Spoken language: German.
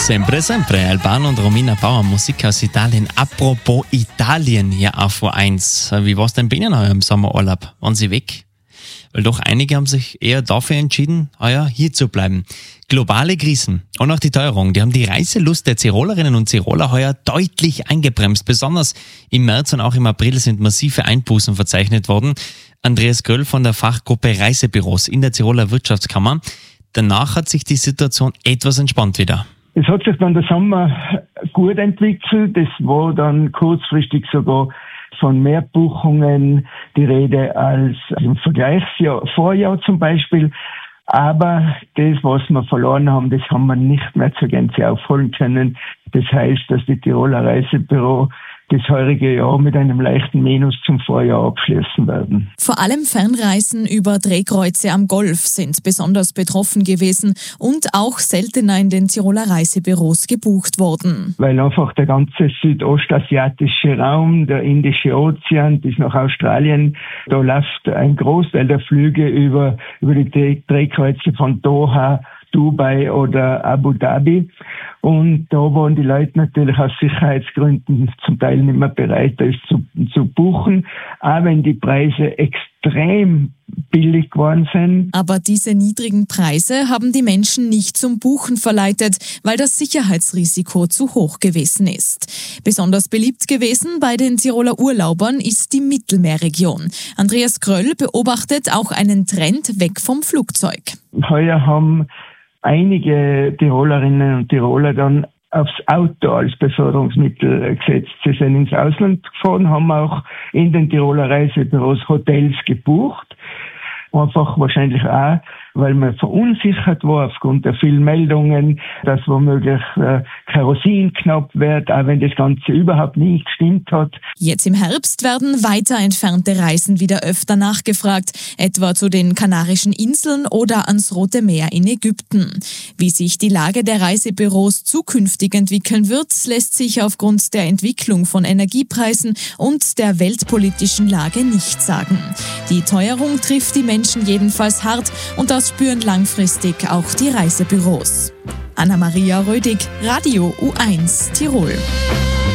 Sempre, sempre. Albano und Romina Bauer, Musik aus Italien. Apropos Italien, hier auf A1. Wie war es denn bei Ihnen heuer im Sommerurlaub? Waren Sie weg? Weil doch einige haben sich eher dafür entschieden, heuer hier zu bleiben. Globale Krisen und auch die Teuerung, die haben die Reiselust der Tirolerinnen und Tiroler heuer deutlich eingebremst. Besonders im März und auch im April sind massive Einbußen verzeichnet worden. Andreas Gröll von der Fachgruppe Reisebüros in der Tiroler Wirtschaftskammer. Danach hat sich die Situation etwas entspannt wieder. Es hat sich dann der Sommer gut entwickelt. Es war dann kurzfristig sogar von mehr Buchungen die Rede als im Vergleichsjahr, Vorjahr zum Beispiel. Aber das, was wir verloren haben, das haben wir nicht mehr zur Gänze aufholen können. Das heißt, dass die Tiroler Reisebüro das heurige Jahr mit einem leichten Minus zum Vorjahr abschließen werden. Vor allem Fernreisen über Drehkreuze am Golf sind besonders betroffen gewesen und auch seltener in den Tiroler Reisebüros gebucht worden. Weil einfach der ganze südostasiatische Raum, der Indische Ozean bis nach Australien, da läuft ein Großteil der Flüge über die Drehkreuze von Doha, Dubai oder Abu Dhabi. Und da waren die Leute natürlich aus Sicherheitsgründen zum Teil nicht mehr bereit, das zu buchen, auch wenn die Preise extrem billig geworden sind. Aber diese niedrigen Preise haben die Menschen nicht zum Buchen verleitet, weil das Sicherheitsrisiko zu hoch gewesen ist. Besonders beliebt gewesen bei den Tiroler Urlaubern ist die Mittelmeerregion. Andreas Gröll beobachtet auch einen Trend weg vom Flugzeug. Heuer haben einige Tirolerinnen und Tiroler dann aufs Auto als Beförderungsmittel gesetzt. Sie sind ins Ausland gefahren, haben auch in den Tiroler Reisebüros Hotels gebucht. Einfach wahrscheinlich auch, weil man verunsichert war aufgrund der vielen Meldungen, dass womöglich Kerosin knapp wird, auch wenn das Ganze überhaupt nicht gestimmt hat. Jetzt im Herbst werden weiter entfernte Reisen wieder öfter nachgefragt, etwa zu den Kanarischen Inseln oder ans Rote Meer in Ägypten. Wie sich die Lage der Reisebüros zukünftig entwickeln wird, lässt sich aufgrund der Entwicklung von Energiepreisen und der weltpolitischen Lage nicht sagen. Die Teuerung trifft die Menschen jedenfalls hart und das spüren langfristig auch die Reisebüros. Anna-Maria Rödig, Radio U1 Tirol.